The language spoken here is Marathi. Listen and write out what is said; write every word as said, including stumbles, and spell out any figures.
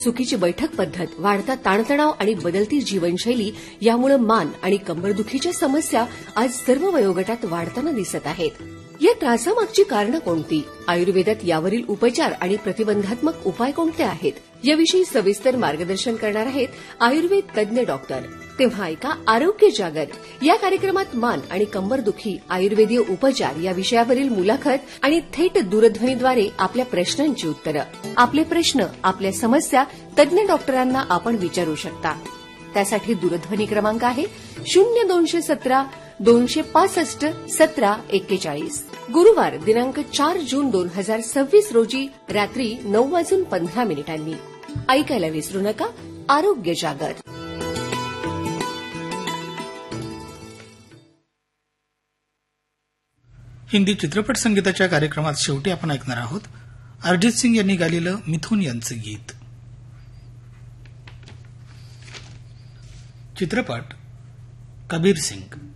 चुकीची बैठक पद्धत, वाढता ताणतणाव आणि बदलती जीवनशैली यामुळे मान आणि कंबरदुखीच्या समस्या आज सर्व वयोगटात वाढताना दिसत आहेत. या त्रासामागची कारणं कोणती? आयुर्वेदात यावरील उपचार आणि प्रतिबंधात्मक उपाय कोणते आहेत? याविषयी सविस्तर मार्गदर्शन करणार आहेत आयुर्वेद तज्ञ डॉक्टर. तेव्हा ऐका आरोग्य जागर या कार्यक्रमात मान आणि कंबरदुखी आयुर्वेदीय उपचार या विषयावरील मुलाखत आणि थेट दूरध्वनीद्वारे आपल्या प्रश्नांची उत्तरं. आपले प्रश्न, आपल्या समस्या तज्ञ डॉक्टरांना आपण विचारू शकता. त्यासाठी दूरध्वनी क्रमांक आहे शून्य दोनशे सतरा दोनशे पासष्ट सतरा एक्केचाळीस. गुरुवार दिनांक चार जून दोन हजार सव्वीस रोजी रात्री नऊ वाजून पंधरा मिनिटांनी. ऐकायला विसरू नका आरोग्य जागर. हिंदी चित्रपट संगीताच्या कार्यक्रमात शेवटी आपण ऐकणार आहोत अरिजित सिंग यांनी गायलेलं मिथुन यांचं गीत. चित्रपट कबीर सिंग.